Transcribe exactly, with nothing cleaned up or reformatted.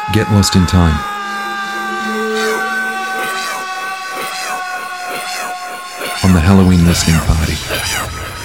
Get lost in time. On the Halloween listening party.